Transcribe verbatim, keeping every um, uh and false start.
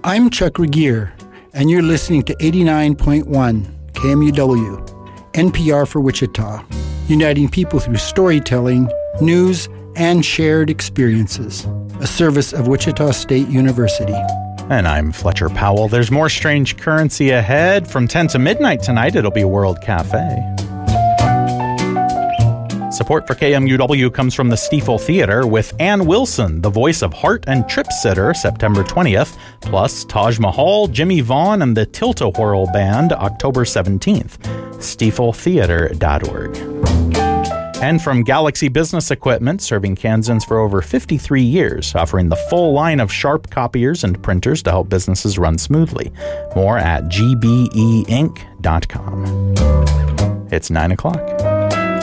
I'm Chuck Regier, and you're listening to eighty-nine point one K M U W, N P R for Wichita, uniting people through storytelling, news, and shared experiences. A service of Wichita State University. And I'm Fletcher Powell. There's more Strange Currency ahead. From ten to midnight tonight, it'll be World Cafe. Support for K M U W comes from the Stiefel Theater with Ann Wilson, the voice of Heart and Trip Sitter, September twentieth, plus Taj Mahal, Jimmy Vaughn, and the Tilt-A-Whirl Band, October seventeenth. stiefel theater dot org. And from Galaxy Business Equipment, serving Kansans for over fifty-three years, offering the full line of Sharp copiers and printers to help businesses run smoothly. More at g b e inc dot com. It's nine o'clock.